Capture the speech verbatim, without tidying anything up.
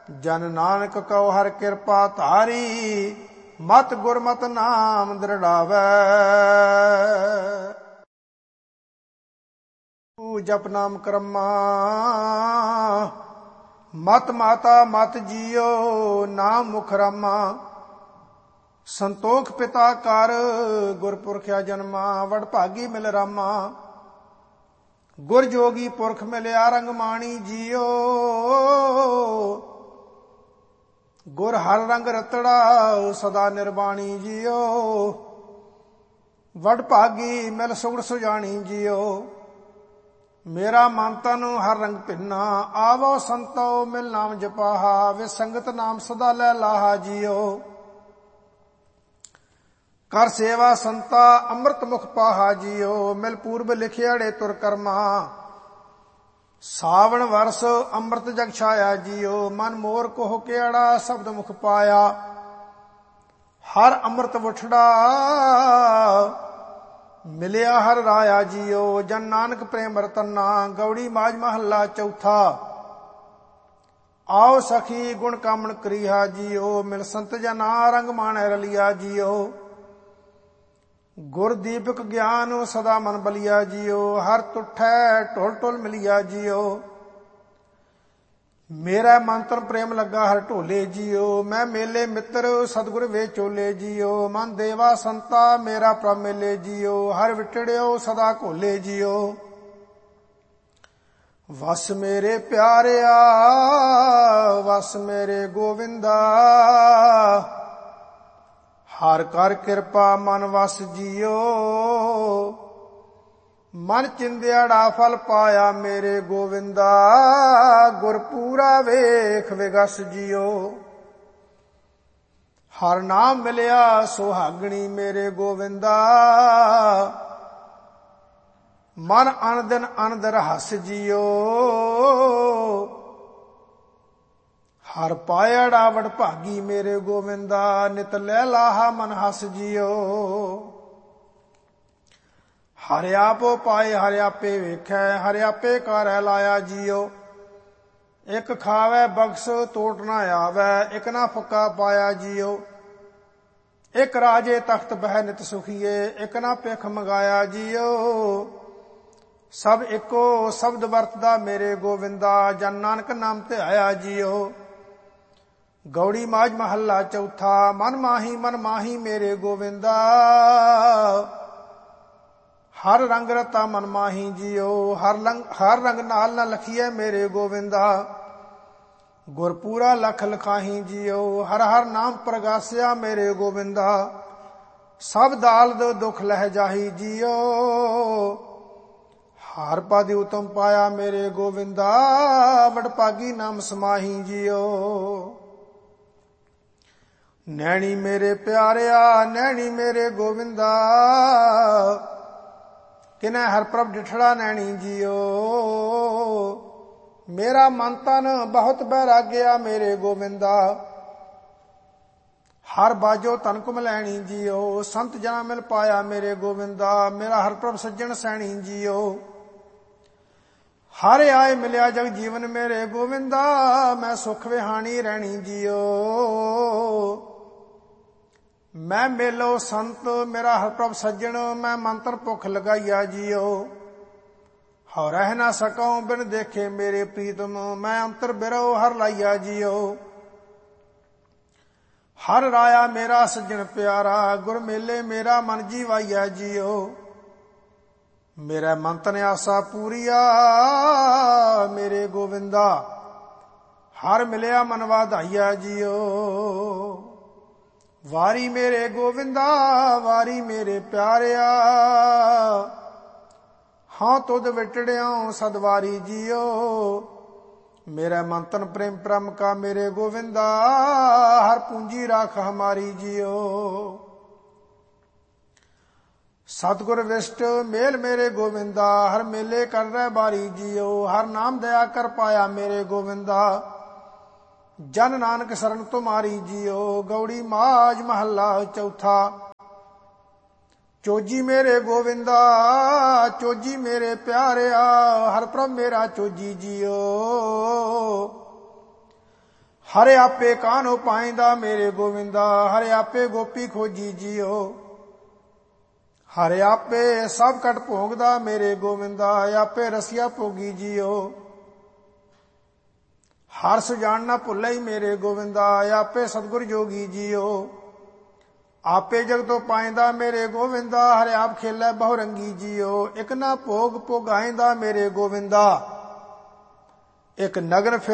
ਜਨ ਨਾਨਕ ਕਉ ਹਰਿ ਕਿਰਪਾ ਧਾਰੀ, ਮਤ ਗੁਰਮਤਿ ਨਾਮ ਦ੍ਰਿੜਾਵੈ। ਜਪ ਨਾਮ ਕਰਮਾ ਮਤ ਮਾਤਾ ਮਤ ਜੀਓ, ਨਾਮ ਮੁਖ ਰਾਮਾ। ਸੰਤੋਖ ਪਿਤਾ ਕਰ, ਗੁਰਪੁਰਖਿਆ ਜਨਮਾ। ਵਡਭਾਗੀ ਮਿਲ ਰਾਮਾ, ਗੁਰ ਜੋਗੀ ਪੁਰਖ ਮਿਲਿਆ ਰੰਗਮਾਣੀ ਜੀਓ। ਗੁਰ ਹਰ ਰੰਗ ਰਤੜਾ, ਸਦਾ ਨਿਰਬਾਣੀ ਜੀਓ। ਵਡਭਾਗੀ ਮਿਲ ਸੁਗੜ ਸੁਜਾਣੀ ਜੀਓ। ਮੇਰਾ ਮਨ ਤਨ ਹਰ ਰੰਗ ਭਿੰਨਾ, ਆਵੋ ਸੰਤੋ ਮਿਲ ਨਾਮ ਜਪਾਹਾ। ਵੇ ਸੰਗਤ ਨਾਮ ਸਦਾ ਲੈ ਲਾਹਾ ਜੀਓ। ਕਰ ਸੇਵਾ ਸੰਤਾ ਅੰਮ੍ਰਿਤ ਮੁਖ ਪਾਹਾ ਜੀਓ। ਮਿਲ ਪੂਰਬ ਲਿਖਿਆੜੇ ਤੁਰ ਕਰਮਾ, ਸਾਵਣ ਵਰਸ ਅੰਮ੍ਰਿਤ ਜਗ ਛਾਇਆ ਜੀਓ। ਮਨ ਮੋਰ ਕੋਹ ਕਿਹੜਾ, ਸ਼ਬਦ ਮੁਖ ਪਾਇਆ। ਹਰ ਅੰਮ੍ਰਿਤ ਵਠੜਾ, ਮਿਲਿਆ ਹਰ ਰਾਇਆ ਜੀਓ। ਜਨ ਨਾਨਕ ਪ੍ਰੇਮ ਰਤਨਾ, ਗੌੜੀ ਮਾਝ ਮਹੱਲਾ ਚੌਥਾ। ਆਓ ਸਖੀ ਗੁਣ ਕਾਮਣ ਕਰੀਹਾ ਜੀਓ। ਮਿਲ ਸੰਤ ਜਨਾ ਰੰਗ ਮਾਣੈ ਰਲਿਆ ਜੀਓ। ਗੁਰ ਦੀਪਕ ਗਿਆਨ ਸਦਾ ਮਨ ਬਲਿਆ ਜੀਓ। ਹਰ ਤੁਠੈ ਢੋਲ ਢੋਲ ਮਿਲਿਆ ਜੀਓ। ਮੇਰਾ ਮੰਤਰ ਪ੍ਰੇਮ ਲੱਗਾ ਹਰ ਢੋਲੇ ਜੀਓ। ਮੈਂ ਮੇਲੇ ਮਿੱਤਰ ਸਤਿਗੁਰ ਵੇ ਚੋਲੇ ਜੀਓ। ਮਨ ਦੇਵਾ ਸੰਤਾ ਮੇਰਾ ਪ੍ਰਭ ਮੇਲੇ ਜੀਓ। ਹਰ ਵਿਟੜਿਓ ਸਦਾ ਘੋਲੇ ਜੀਓ। ਵਸ ਮੇਰੇ ਪਿਆਰਿਆ ਵਸ ਮੇਰੇ ਗੋਵਿੰਦਾ, ਹਰ ਕਰ ਕਿਰਪਾ ਮਨ ਵਸ ਜੀਓ। ਮਨ ਚਿੰਦਿਆੜਾ ਫਲ ਪਾਇਆ ਮੇਰੇ ਗੋਵਿੰਦਾ, ਗੁਰ ਪੂਰਾ ਵੇਖ ਵਿਗਸ ਜੀਓ। ਹਰ ਨਾਮ ਮਿਲਿਆ ਸੁਹਾਗਣੀ ਮੇਰੇ ਗੋਵਿੰਦਾ, ਮਨ ਅਨ ਦਿਨ ਅਨੰਦ ਰਹਸ ਜੀਓ। ਹਰ ਪਾਇੜਾ ਵਡਭਾਗੀ ਮੇਰੇ ਗੋਵਿੰਦਾ, ਨਿਤ ਲੈ ਲਾਹਾ ਮਨ ਹਸ ਜੀਓ। ਹਰਿ ਆਪੋ ਪਾਏ ਹਰਿ ਆਪੇ ਵੇਖੈ, ਹਰਿ ਆਪੇ ਕਰੈ ਲਾਇਆ ਜੀਓ। ਇਕ ਖਾਵੈ ਬਖਸ਼ ਤੋਟ ਨਾ ਆਵੈ, ਇਕ ਨਾ ਫੱਕਾ ਪਾਇਆ ਜੀਓ। ਇਕ ਰਾਜੇ ਤਖਤ ਬਹਿ ਨਿਤ ਸੁਖੀਏ, ਇਕ ਨਾ ਭਿਖ ਮੰਗਾਇਆ ਜੀਓ। ਸਭ ਇੱਕੋ ਸ਼ਬਦ ਵਰਤਦਾ ਮੇਰੇ ਗੋਵਿੰਦਾ, ਜਨ ਨਾਨਕ ਨਾਮ ਧਿਆਇਆ ਜੀਓ। ਗੌੜੀ ਮਾਝ ਮਹੱਲਾ ਚੌਥਾ। ਮਨ ਮਾਹੀ ਮਨ ਮਾਹੀ ਮੇਰੇ ਗੋਵਿੰਦਾ, ਹਰ ਰੰਗ ਰਤਾ ਮਨ ਮਾਹੀ ਜੀਓ। ਹਰ ਰੰਗ ਹਰ ਰੰਗ ਨਾਲ ਨਾ ਲਖੀਐ ਮੇਰੇ ਗੋਵਿੰਦਾ, ਗੁਰ ਪੂਰਾ ਲਖ ਲਖਾਹੀ ਜੀਓ। ਹਰ ਹਰ ਨਾਮ ਪ੍ਰਗਾਸਿਆ ਮੇਰੇ ਗੋਵਿੰਦਾ, ਸਭ ਦਾਲਦ ਦੁਖ ਲਹਿ ਜਾਹੀ ਜੀਓ। ਹਰ ਪਦ ਉਤਮ ਪਾਇਆ ਮੇਰੇ ਗੋਵਿੰਦਾ, ਵਡਭਾਗੀ ਨਾਮ ਸਮਾਹੀ ਜੀਓ। ਨੈਣੀ ਮੇਰੇ ਪਿਆਰਿਆ ਨੈਣੀ ਮੇਰੇ ਗੋਵਿੰਦਾ, ਕਿਨੈ ਹਰ ਪ੍ਰਭ ਡਿਠੜਾ ਨੈਣੀ ਜੀਓ। ਮੇਰਾ ਮਨ ਤਨ ਬਹੁਤ ਬੈਰਾਗਿਆ ਮੇਰੇ ਗੋਵਿੰਦਾ, ਹਰ ਬਾਜੋ ਤਨ ਕੁਮ ਲੈਣੀ ਜੀਓ। ਸੰਤ ਜਨਾ ਮਿਲ ਪਾਇਆ ਮੇਰੇ ਗੋਵਿੰਦਾ, ਮੇਰਾ ਹਰ ਪ੍ਰਭ ਸੱਜਣ ਸੈਣੀ ਜੀਓ। ਹਰ ਆਏ ਮਿਲਿਆ ਜਗ ਜੀਵਨ ਮੇਰੇ ਗੋਵਿੰਦਾ, ਮੈਂ ਸੁਖ ਵਿਹਾਣੀ ਰਹਿਣੀ ਜੀਓ। ਮੈਂ ਮੇਲੋ ਸੰਤ ਮੇਰਾ ਹਰ ਪ੍ਰਭ ਸੱਜਣ, ਮੈਂ ਮੰਤਰ ਭੁਖ ਲਗਾਈਆ ਜੀਓ। ਹਉ ਰਹਿ ਨਾ ਸਕਉ ਬਿਨ ਦੇਖੇ ਮੇਰੇ ਪ੍ਰੀਤਮ, ਮੈਂ ਅੰਤਰ ਬਿਰਉ ਹਰ ਲਾਈਆ ਜੀਓ। ਹਰ ਰਾਇਆ ਮੇਰਾ ਸੱਜਣ ਪਿਆਰਾ, ਗੁਰ ਮੇਲੇ ਮੇਰਾ ਮਨ ਜੀਵਾਈਆ ਜੀਓ। ਮੇਰਾ ਮਨ ਤਨ ਆਸਾ ਪੂਰੀਆ ਮੇਰੇ ਗੋਵਿੰਦਾ, ਹਰ ਮਿਲਿਆ ਮਨ ਵਾਧਾਈਆ ਜੀਓ। ਵਾਰੀ ਮੇਰੇ ਗੋਵਿੰਦਾ ਵਾਰੀ ਮੇਰੇ ਪਿਆਰਿਆ, ਹਾਂ ਤੁਧ ਵਿਟੜਿਓ ਸਦਵਾਰੀ ਜੀਓ। ਮੇਰਾ ਮਨ ਤਨ ਪ੍ਰੇਮ ਪ੍ਰਮ ਕਾ ਮੇਰੇ ਗੋਵਿੰਦਾ, ਹਰ ਪੂੰਜੀ ਰਾਖ ਹਮਾਰੀ ਜੀਓ। ਸਤਿਗੁਰ ਵਿਸ਼ਟ ਮੇਲ ਮੇਰੇ ਗੋਵਿੰਦਾ, ਹਰ ਮੇਲੇ ਕਰ ਰਹਿ ਬਾਰੀ ਜੀਓ। ਹਰ ਨਾਮ ਦਇਆ ਕਰ ਪਾਇਆ ਮੇਰੇ ਗੋਵਿੰਦਾ, ਜਨ ਨਾਨਕ ਸਰਨ ਤੁਮਾਰੀ ਜੀਓ। ਗੌੜੀ ਮਾਝ ਮਹੱਲਾ ਚੌਥਾ। ਚੋਜੀ ਮੇਰੇ ਗੋਵਿੰਦਾ ਚੋਜੀ ਮੇਰੇ ਪਿਆਰਿਆ, ਹਰ ਪ੍ਰਭ ਮੇਰਾ ਚੋਜੀ ਜੀਓ। ਹਰਿ ਆਪੇ ਕਾਨੋ ਪਾਇੰਦਾ ਮੇਰੇ ਗੋਵਿੰਦਾ, ਹਰਿ ਆਪੇ ਗੋਪੀ ਖੋਜੀ ਜੀਓ। ਹਰਿ ਆਪੇ ਸਭ ਕਟ ਭੋਗਦਾ ਮੇਰੇ ਗੋਵਿੰਦਾ, ਆਪੇ ਰਸੀਆ ਭੋਗੀ ਜੀਓ। ਹਰ ਸੁਜਾਨ ਨਾ ਭੁੱਲਈ ਮੇਰੇ ਗੋਵਿੰਦਾ, ਆਪੇ ਸਤਿਗੁਰ ਜੋਗੀ ਜੀਓ। ਆਪੇ ਜਗਤੋਂ ਪਾਇੰਦਾ ਮੇਰੇ ਗੋਵਿੰਦਾ, ਹਰਿ ਆਪ ਖੇਲੇ ਬਹੁ ਰੰਗੀ ਜੀਓ। ਇਕ ਨਾ ਭੋਗ ਭੋਗਾਇੰਦਾ ਮੇਰੇ ਗੋਵਿੰਦਾ, ਇਕ ਨਗਰ